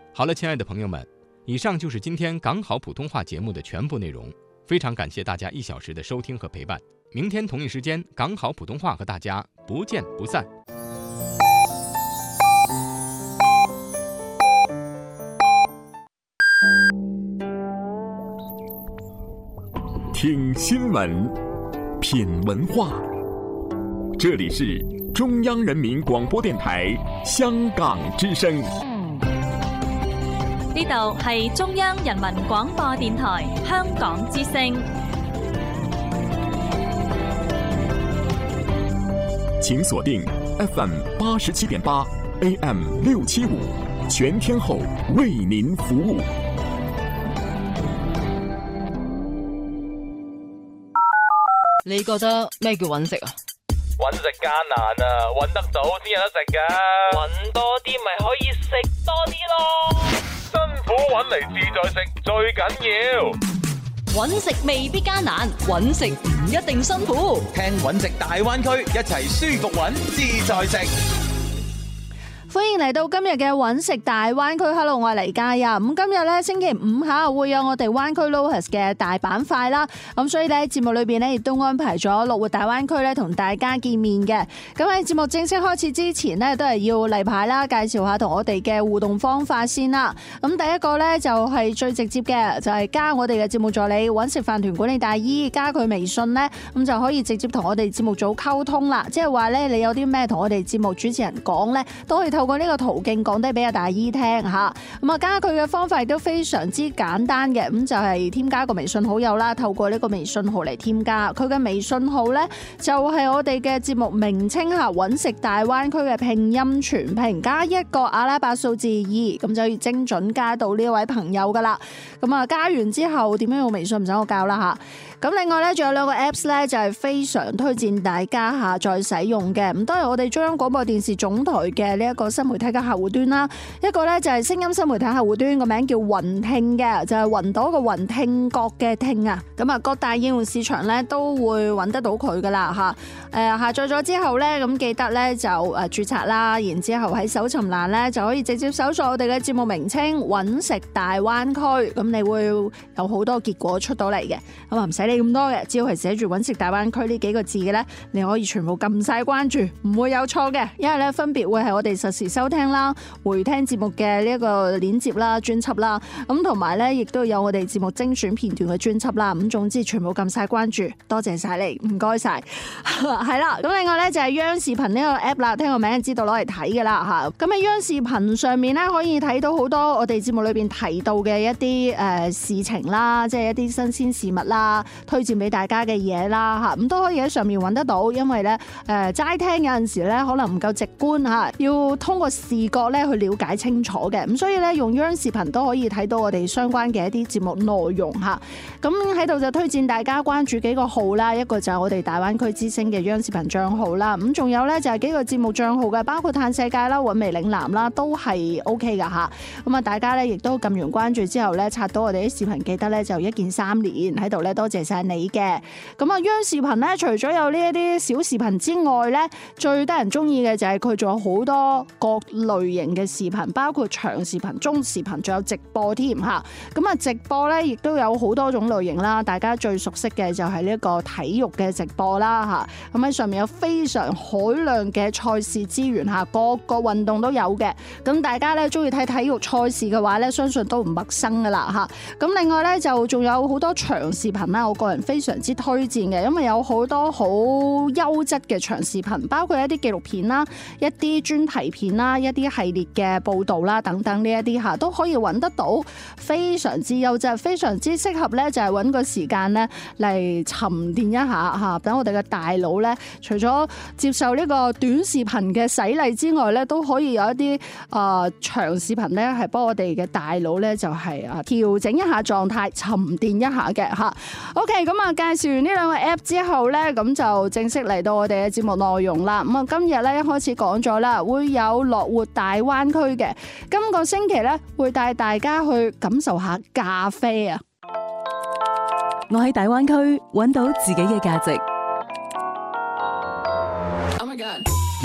好了，亲爱的朋友们，以上就是今天港好普通话节目的全部内容。非常感谢大家1小时的收听和陪伴。明天同一时间，港好普通话和大家不见不散。 听新闻，品文化，这里是中央人民广播電台香港之聲。 呢度係中央人民廣播電台香港之聲。 請鎖定 FM 87.8 AM 675，全天候為您服務。 你覺得咩叫揾食啊？ 揾食艱難啊，揾得到先有得食㗎。揾多啲咪可以食多啲咯。辛苦揾嚟自在食最緊要。 揾食未必艱難，揾食唔一定辛苦。 聽揾食大灣區，一齊舒服揾自在食。 歡迎嚟到今日嘅揾食大灣區。Hello， 我係黎嘉欣。咁今日咧星期五下會有我哋灣區 Lohas 嘅大板塊啦。咁所以咧節目裏邊咧亦都安排咗樂活大灣區咧同大家見面嘅。咁喺節目正式開始之前呢，都係要例牌啦，介紹下同我哋嘅互動方法先啦。咁第一個咧就係最直接嘅，就係加我哋嘅節目助理揾食飯團管理大姨，加佢微信咧，咁就可以直接同我哋節目組溝通啦。即係話咧，你有啲咩同我哋節目主持人講咧，都可以透過呢個途徑講低俾阿大姨聽吓。咁啊，加佢嘅方法亦都非常之簡單嘅，咁就係添加個微信好友啦，透過呢個微信號嚟添加佢嘅微信號咧，就係我哋嘅節目名稱吓，揾食大灣區嘅拼音全拼加一個阿拉伯數字2，咁就可以精準加到呢位朋友噶啦。咁啊，加完之後點樣用微信唔使我教啦吓。咁另外咧，仲有2個 Apps 咧，就係非常推薦大家下載使用嘅。咁都係我哋中央廣播電視總台嘅呢一個新媒體嘅客戶端啦。一個咧就係聲音新媒體客戶端，個名叫雲聽嘅，就係雲朵個雲，聽覺嘅聽啊。咁啊，各大應用市場咧都會揾得到佢噶啦吓。下載咗之後咧，咁記得咧就註冊啦，然之後喺搜尋欄咧就可以直接搜索我哋嘅節目名稱揾食大灣區，咁你會有好多結果出到嚟嘅。咁啊唔使理咁多嘅，只要係寫住揾食大灣區呢幾個字嘅咧，你可以全部撳晒關注，唔會有錯嘅。因為咧分別會係我哋實時收聽啦、回聽節目嘅呢一個鏈接啦、專輯啦，咁同埋咧亦都有我哋節目精選片段嘅專輯啦。咁總之全部撳晒關注，多謝晒你，唔該晒。係啦，咁另外咧就係央視頻呢個 app 啦，聽個名就知道攞嚟睇嘅啦吓。咁喺央視頻上面咧可以睇到好多我哋節目裏邊提到嘅一啲事情啦，即係一啲新鮮事物啦，推薦俾大家嘅嘢啦吓，咁都可以喺上面揾得到。因為咧齋聽有陣時咧可能唔夠直觀吓，要通過視覺咧去了解清楚嘅。咁所以咧用央視頻都可以睇到我哋相關嘅一啲節目內容吓。咁喺度就推薦大家關注幾個號啦，一個就係我哋大灣區之聲嘅央視頻賬號啦。咁仲有咧就係幾個節目賬號嘅，包括嘆世界啦、韻味嶺南啦，都係 OK 噶吓。咁啊，大家咧亦都撳完關注之後咧，刷到我哋啲視頻，記得咧就一鍵3連喺度咧，多謝晒你嘅。咁啊，央視頻咧除咗有呢一啲小視頻之外咧，最得人中意嘅就係佢仲有好多各類型嘅視頻，包括長視頻、中視頻，仲有直播添吓。咁啊，直播咧亦都有好多種類型啦，大家最熟悉嘅就係呢一個體育嘅直播啦吓。咁喺上面有非常海量嘅賽事資源吓，各個運動都有嘅。咁大家咧中意睇體育賽事嘅話咧，相信都唔陌生噶啦吓。咁另外咧就仲有好多長視頻啦，我個人非常之推薦嘅，因為有好多好優質嘅長視頻，包括一啲紀錄片啦、一啲專題片啦、一啲系列嘅報道啦等等呢一啲吓，都可以揾得到，非常之優質，非常之適合咧就係揾個時間咧嚟沉澱一下吓，等我哋嘅大腦咧，除咗接受呢個短視頻嘅洗禮之外咧，都可以有一啲長視頻咧係幫我哋嘅大腦咧就係調整一下狀態，沉澱一下嘅吓。OK， 咁啊介紹完呢兩個 app 之後咧，咁就正式嚟到我哋嘅節目內容啦。咁啊今日咧一開始講咗啦，會有樂活大灣區嘅，今個星期咧會帶大家去感受下咖啡啊！ 我喺大灣區揾到自己嘅價值。